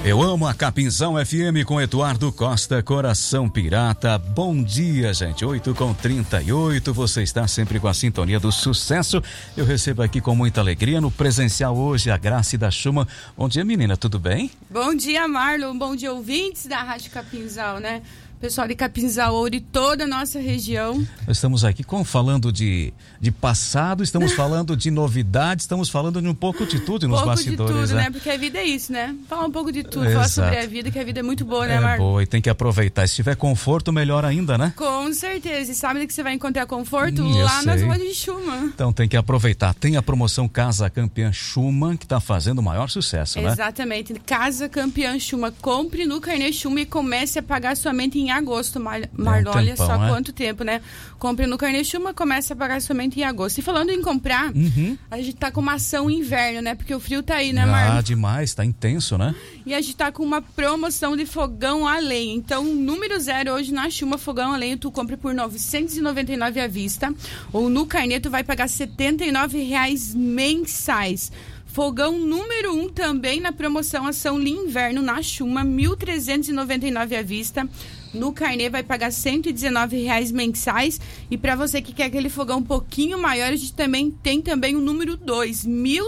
Eu amo a Capinzão FM com Eduardo Costa, Coração Pirata. Bom dia, gente. 8h38. Você está sempre com a sintonia do sucesso. Eu recebo aqui com muita alegria no presencial hoje a Grace da Schumann. Bom dia, menina. Tudo bem? Bom dia, Marlon. Bom dia, ouvintes da Rádio Capinzal, né? Pessoal de Capinzal e toda a nossa região. Nós estamos aqui falando de passado, estamos falando de novidades, estamos falando de um pouco de tudo nos bastidores. Um pouco de tudo, né? Porque a vida é isso, né? Falar um pouco de tudo, Exato. Falar sobre a vida, que a vida é muito boa, né, Marlon? É boa e tem que aproveitar. Se tiver conforto, melhor ainda, né? Com certeza. E sabe que você vai encontrar conforto lá nas lojas de Schumann. Então tem que aproveitar. Tem a promoção Casa Campeã Schumann, que está fazendo o maior sucesso, né? Exatamente. Casa Campeã Schumann. Compre no carnê Schumann e comece a pagar somente em agosto, Marlon. Olha só quanto tempo, né? Compre no carnê Schumann, comece a pagar somente em agosto. E falando em comprar, a gente tá com uma ação inverno, né? Porque o frio tá aí, né, Marlon? Ah, demais. Tá intenso, né? E a gente tá com uma promoção de fogão a lenha. Então, número 0 hoje na Schumann, fogão a lenha, tu compra por R$ 999 à vista. Ou no carnê, tu vai pagar R$ 79,00 mensais. Fogão número 1 também na promoção Ação Inverno na Schumann, R$ 1.399 à vista. No carnê vai pagar R$ 119,00 mensais. E para você que quer aquele fogão um pouquinho maior, a gente tem também o número 2, R$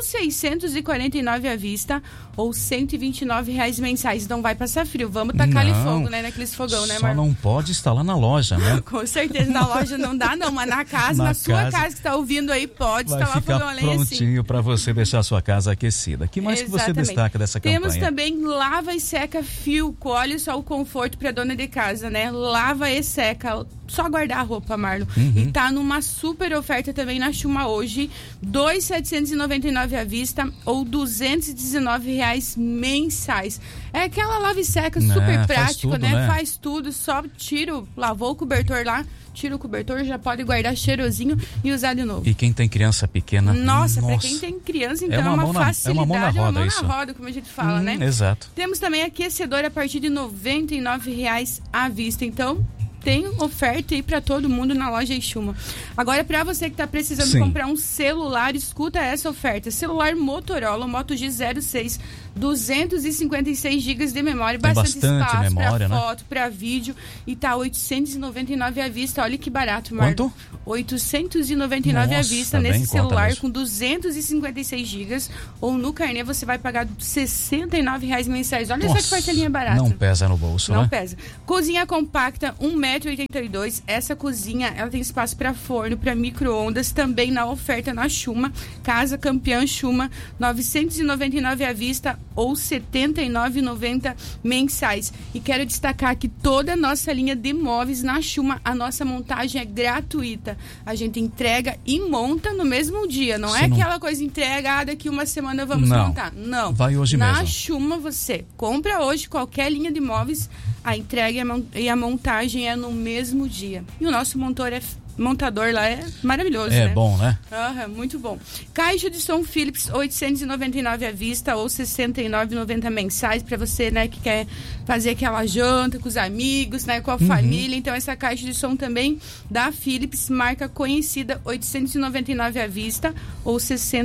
1.649 à vista ou R$ 129,00 mensais. Então vai passar frio. Vamos tacar ali fogo, né? Naqueles fogão, né, Marlon? Só não pode instalar na loja, né? Com certeza, na loja não dá não, mas na casa, na sua casa que está ouvindo aí, pode instalar fogão a lenha assim. Prontinho para você deixar a sua casa aquecida. Que mais que você destaca dessa campanha? Temos também lava e seca Filco. Olha só o conforto para dona de casa, né? Lava e seca, só guardar a roupa, Marlon. E tá numa super oferta também na Schumann hoje, R$ 2.799 à vista ou R$ 219,00 mensais. É aquela lava e seca super prática, né? Faz tudo, só lavou o cobertor lá, tira o cobertor, já pode guardar cheirosinho e usar de novo. E quem tem criança pequena? Nossa. Pra quem tem criança, então é uma facilidade, é uma mão na roda, como a gente fala, né? Exato. Temos também aquecedor a partir de R$ 99,00 à vista, então tem oferta aí pra todo mundo na loja Schumann. Agora, pra você que tá precisando comprar um celular, escuta essa oferta. Celular Motorola Moto G06, 256 GB de memória, bastante espaço memória, pra foto, pra vídeo, e tá R$ 899 à vista. Olha que barato, Marlon. Quanto? 899 à vista nesse celular com 256 GB, ou no carnê você vai pagar R$ 69,00 mensais. Olha só que parcelinha barata. Não pesa no bolso, né? Não pesa. Cozinha compacta, 1,82 m. Essa cozinha, ela tem espaço para forno, para micro-ondas, também na oferta na Schumann. Casa Campeã Schumann, R$ 999 à vista ou R$ 79,90 mensais. E quero destacar que toda a nossa linha de móveis na Schumann, a nossa montagem é gratuita. A gente entrega e monta no mesmo dia. Não é aquela coisa entrega, daqui uma semana vamos montar. Não. Vai hoje mesmo. Na Schumann você compra hoje qualquer linha de móveis, a entrega e a montagem é no mesmo dia. E o nosso montador lá é maravilhoso, né? É bom, né? Muito bom. Caixa de som Philips, 899 à vista ou R$ 69,90 mensais para você, né, que quer fazer aquela janta com os amigos, né, com a família. Então essa caixa de som também da Philips, marca conhecida, 899 à vista ou R$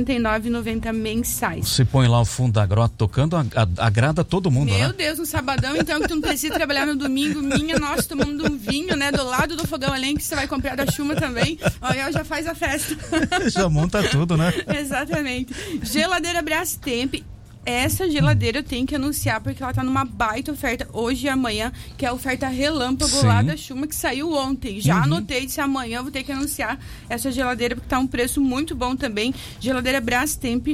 69,90 mensais. Você põe lá o fundo da grota tocando, agrada todo mundo, né? Meu Deus, no sabadão, então, que tu não precisa trabalhar no domingo, nós tomando um vinho, né, do lado do fogão além que você vai comprar da Schumann também. Olha, já faz a festa. Já monta tudo, né? Exatamente. Geladeira Brastemp. Essa geladeira eu tenho que anunciar porque ela tá numa baita oferta hoje e amanhã, que é a oferta relâmpago lá da Schumann, que saiu ontem. Já anotei, disse amanhã eu vou ter que anunciar essa geladeira porque tá um preço muito bom também. Geladeira Brastemp,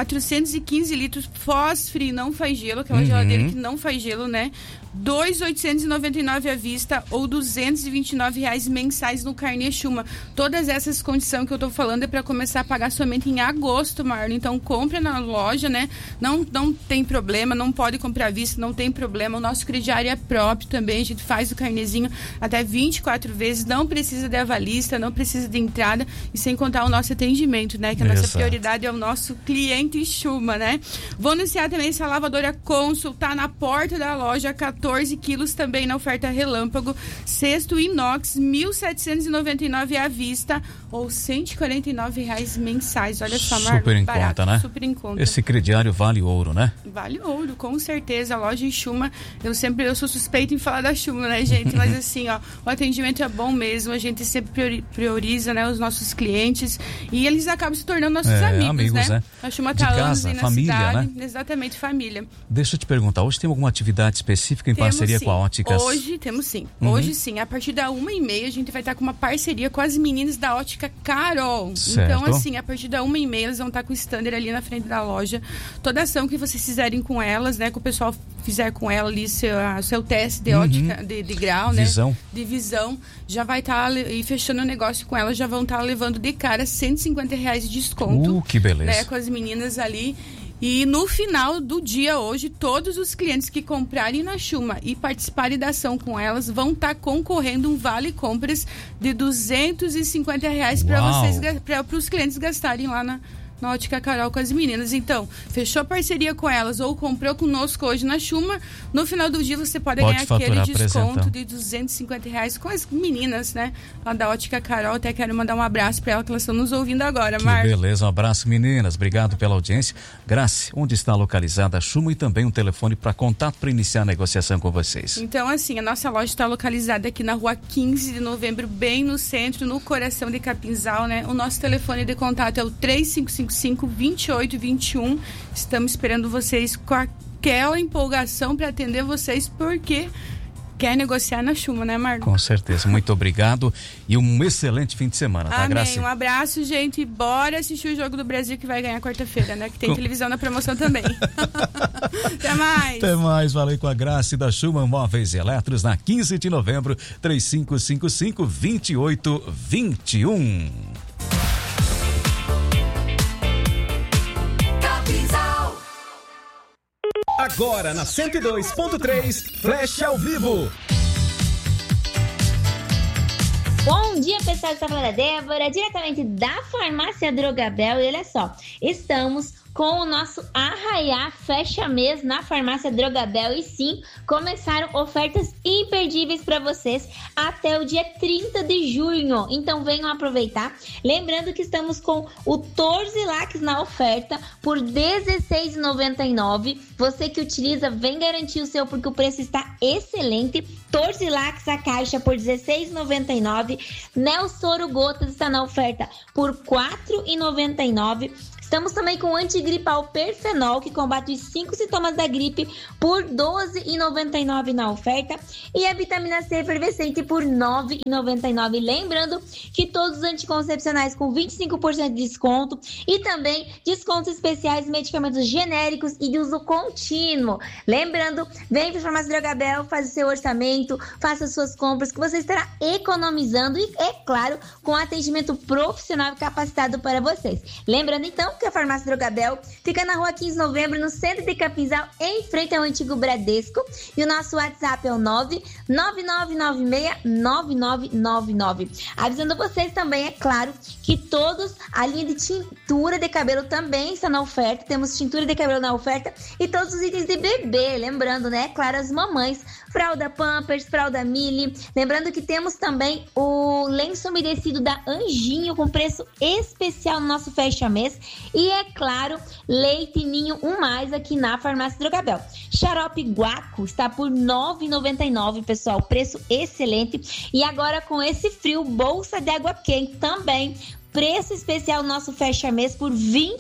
415 litros, fósforo, não faz gelo, aquela geladeira que não faz gelo, né? R$ 2.899 à vista ou R$ 229,00 mensais no carnê Schumann. Todas essas condições que eu tô falando é para começar a pagar somente em agosto, Marlon. Então compra na loja, né? Não tem problema, não pode comprar à vista, não tem problema. O nosso crediário é próprio também, a gente faz o carnezinho até 24 vezes, não precisa de avalista, não precisa de entrada, e sem contar o nosso atendimento, né? Que a nossa prioridade é o nosso cliente Schumann, né? Vou anunciar também essa lavadora Consul, tá na porta da loja, 14 quilos também na oferta relâmpago. Cesto inox, R$ 1.799 à vista ou R$ 149,00 mensais. Olha só, Marlon, super em barato, conta, né? Super em conta. Esse crediário vale vale ouro, né? Vale ouro, com certeza. A loja em Chuma, eu sou suspeita em falar da Chuma, né, gente? Mas assim, ó, o atendimento é bom mesmo, a gente sempre prioriza, né, os nossos clientes e eles acabam se tornando nossos amigos, né? A Chuma tá anos aí na família, cidade, né? Exatamente, família. Deixa eu te perguntar, hoje tem alguma atividade específica em parceria sim. com a Óticas? Hoje temos sim. Hoje sim, a partir da 1h30 a gente vai estar com uma parceria com as meninas da Ótica Carol. Certo. Então assim, a partir da 1h30 elas vão estar com o stander ali na frente da loja. Toda ação que vocês fizerem com elas, né, que o pessoal fizer com ela ali seu teste de ótica, de grau, visão, né? De visão, já vai estar e fechando o negócio com ela, já vão estar levando de cara R$150 de desconto. Que beleza. Né, com as meninas ali. E no final do dia hoje, todos os clientes que comprarem na Chuma e participarem da ação com elas vão estar concorrendo um vale compras de R$250 para os clientes gastarem lá na Ótica Carol com as meninas. Então, fechou parceria com elas ou comprou conosco hoje na Chuma, no final do dia você pode ganhar aquele desconto de R$250 com as meninas, né? Lá da Ótica Carol. Até quero mandar um abraço para elas que elas estão nos ouvindo agora, Marcos. Beleza, um abraço, meninas. Obrigado pela audiência. Grace, onde está localizada a Chuma e também um telefone para contato para iniciar a negociação com vocês? Então, assim, a nossa loja está localizada aqui na rua 15 de novembro, bem no centro, no coração de Capinzal, né? O nosso telefone de contato é o 3555-2821. Estamos esperando vocês com aquela empolgação para atender vocês, porque quer negociar na Chuma, né, Marlon? Com certeza. Muito obrigado e um excelente fim de semana, tá, Amém. Graça? Um abraço, gente. Bora assistir o Jogo do Brasil que vai ganhar quarta-feira, né? Que tem televisão na promoção também. Até mais. Até mais. Falei com a Graça da Chuma Móveis e Eletros na 15 de novembro, 3555-2821. Agora na 102.3, Flash ao vivo. Bom dia, pessoal, está falando a Débora, diretamente da Farmácia Drogabel. E olha só, estamos com o nosso Arraiá Fecha Mês na Farmácia Drogabel. E sim, começaram ofertas imperdíveis para vocês até o dia 30 de junho. Então venham aproveitar. Lembrando que estamos com o Torzilax na oferta por R$16,99. Você que utiliza, vem garantir o seu porque o preço está excelente. Torzilax a caixa por R$16,99. Nelsoro Gotas está na oferta por R$4,99. Estamos também com o antigripal Perfenol, que combate os 5 sintomas da gripe, por R$12,99 na oferta. E a vitamina C efervescente por R$9,99. Lembrando que todos os anticoncepcionais com 25% de desconto. E também descontos especiais em medicamentos genéricos e de uso contínuo. Lembrando, vem para a Farmácia Drogabel, faz o seu orçamento, faça as suas compras, que você estará economizando e, é claro, com atendimento profissional e capacitado para vocês. Lembrando, então, que a Farmácia Drogabel fica na rua 15 de novembro, no centro de Capinzal, em frente ao antigo Bradesco. E o nosso WhatsApp é o 999969999. Avisando vocês também, é claro, que todos a linha de tintura de cabelo também está na oferta. Temos tintura de cabelo na oferta e todos os itens de bebê. Lembrando, né? Claro, as mamães, fralda Pampers, fralda Mili. Lembrando que temos também o lenço umedecido da Anjinho com preço especial no nosso fecha-mês. E, é claro, leite ninho 1+, aqui na Farmácia Drogabel. Xarope Guaco está por R$ 9,99, pessoal. Preço excelente. E agora, com esse frio, bolsa de água quente também. Preço especial nosso fecha-mês por R$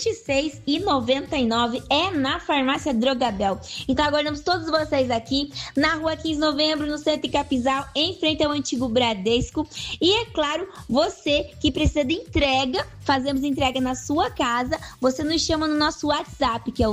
26,99. É na Farmácia Drogabel. Então aguardamos todos vocês aqui na rua 15 de novembro, no centro de Capinzal, em frente ao antigo Bradesco. E é claro, você que precisa de entrega, fazemos entrega na sua casa. Você nos chama no nosso WhatsApp, que é o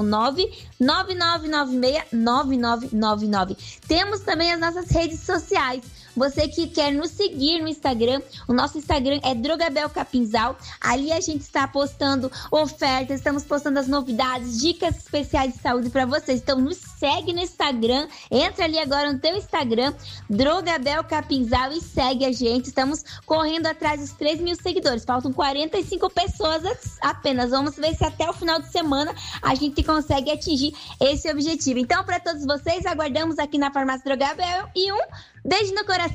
999969999. Temos também as nossas redes sociais. Você que quer nos seguir no Instagram, o nosso Instagram é Drogabel Capinzal. Ali a gente está postando ofertas, estamos postando as novidades, dicas especiais de saúde para vocês. Então nos segue no Instagram, entra ali agora no teu Instagram, Drogabel Capinzal, e segue a gente. Estamos correndo atrás dos 3.000 seguidores, faltam 45 pessoas apenas. Vamos ver se até o final de semana a gente consegue atingir esse objetivo. Então, para todos vocês, aguardamos aqui na Farmácia Drogabel e um beijo no coração.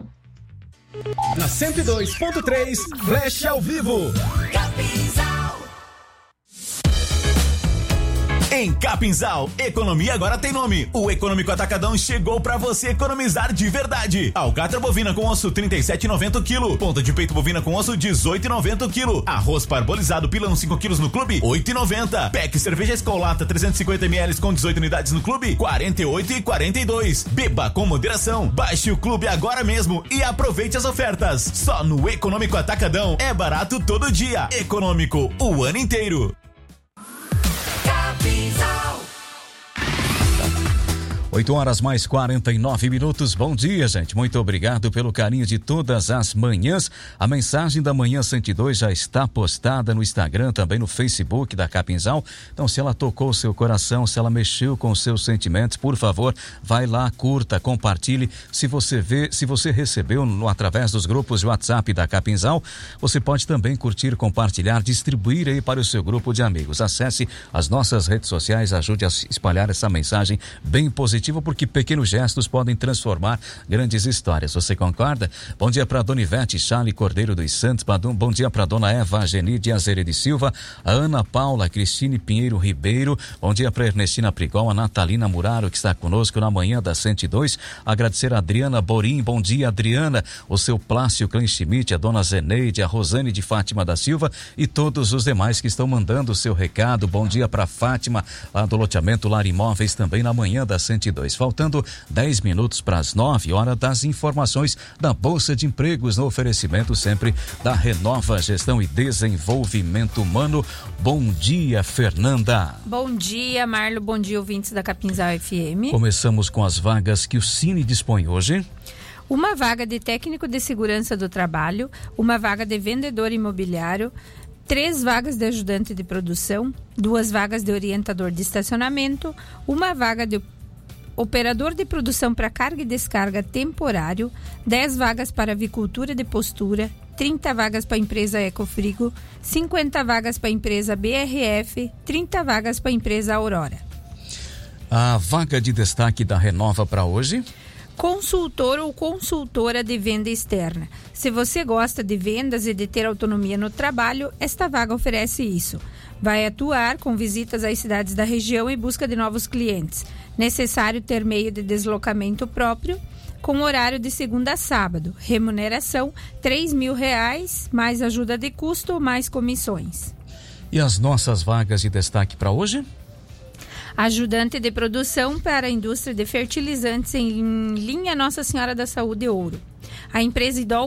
Na 102.3, Flash ao vivo. Em Capinzal, economia agora tem nome. O Econômico Atacadão chegou pra você economizar de verdade. Alcatra bovina com osso 37,90 kg. Ponta de peito bovina com osso 18,90 kg. Arroz parbolizado pilão 5 kg no clube 8,90. Pack cerveja Escolata 350 ml com 18 unidades no clube 48,42. Beba com moderação. Baixe o clube agora mesmo e aproveite as ofertas. Só no Econômico Atacadão é barato todo dia. Econômico o ano inteiro. 8h mais 49. Bom dia, gente. Muito obrigado pelo carinho de todas as manhãs. A mensagem da Manhã 102 já está postada no Instagram, também no Facebook da Capinzal. Então, se ela tocou o seu coração, se ela mexeu com os seus sentimentos, por favor, vai lá, curta, compartilhe. Se você recebeu através dos grupos de WhatsApp da Capinzal, você pode também curtir, compartilhar, distribuir aí para o seu grupo de amigos. Acesse as nossas redes sociais, ajude a espalhar essa mensagem bem positiva, porque pequenos gestos podem transformar grandes histórias. Você concorda? Bom dia para Dona Ivete Chale Cordeiro dos Santos. Bom dia para Dona Eva Genidia Azere de Silva, a Ana Paula Cristine Pinheiro Ribeiro. Bom dia para Ernestina Prigol, a Natalina Muraro, que está conosco na manhã da 102. Agradecer a Adriana Borim. Bom dia, Adriana. O seu Plácio Klein Schmidt, a Dona Zeneide, a Rosane de Fátima da Silva e todos os demais que estão mandando o seu recado. Bom dia para Fátima, lá do loteamento Lar Imóveis, também na manhã da 102. Faltando 10 minutos para as 9 horas das informações da Bolsa de Empregos, no oferecimento sempre da Renova Gestão e Desenvolvimento Humano. Bom dia, Fernanda. Bom dia, Marlo. Bom dia, ouvintes da Capinzal FM. Começamos com as vagas que o Cine dispõe hoje. Uma vaga de técnico de segurança do trabalho, uma vaga de vendedor imobiliário, 3 vagas de ajudante de produção, 2 vagas de orientador de estacionamento, uma vaga de operador de produção para carga e descarga temporário, 10 vagas para avicultura de postura, 30 vagas para a empresa Ecofrigo, 50 vagas para a empresa BRF, 30 vagas para a empresa Aurora. A vaga de destaque da Renova para hoje? Consultor ou consultora de venda externa. Se você gosta de vendas e de ter autonomia no trabalho, esta vaga oferece isso. Vai atuar com visitas às cidades da região em busca de novos clientes. Necessário ter meio de deslocamento próprio, com horário de segunda a sábado. Remuneração R$3.000, mais ajuda de custo, mais comissões. E as nossas vagas de destaque para hoje? Ajudante de produção para a indústria de fertilizantes em linha Nossa Senhora da Saúde Ouro. A empresa Idol